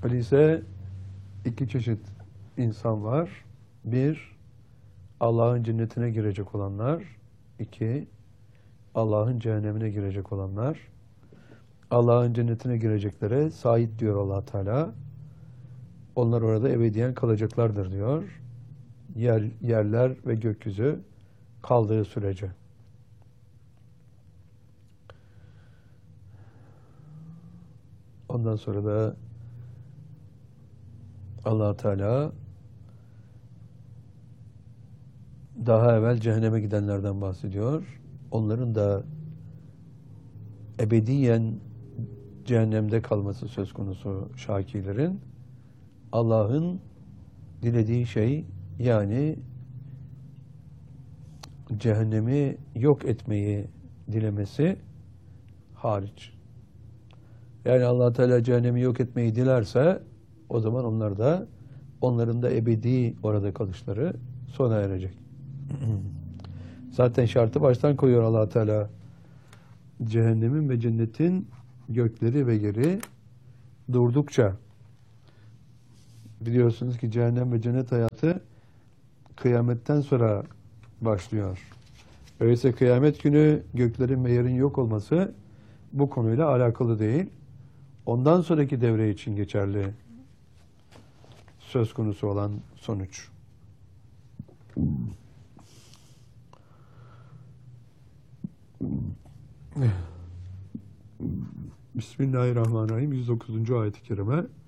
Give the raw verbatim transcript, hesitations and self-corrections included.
Öyleyse iki çeşit insan var. Bir, Allah'ın cennetine girecek olanlar. İki, Allah'ın cehennemine girecek olanlar. Allah'ın cennetine gireceklere Said diyor Allah Teala. Onlar orada ebediyen kalacaklardır diyor. Yer, yerler ve gökyüzü kaldığı sürece. Ondan sonra da Allah Teala daha evvel cehenneme gidenlerden bahsediyor. Onların da ebediyen cehennemde kalması söz konusu şakilerin. Allah'ın dilediği şey, yani cehennemi yok etmeyi dilemesi hariç. Yani Allah Teala cehennemi yok etmeyi dilerse o zaman onlar da onların da ebedi orada kalışları sona erecek. Zaten şartı baştan koyuyor Allah Teala. Cehennemin ve cennetin gökleri ve yeri durdukça, biliyorsunuz ki cehennem ve cennet hayatı kıyametten sonra başlıyor. Öyleyse kıyamet günü göklerin ve yerin yok olması bu konuyla alakalı değil. Ondan sonraki devre için geçerli söz konusu olan sonuç. Bismillahirrahmanirrahim. yüz dokuzuncu ayet-i kerime.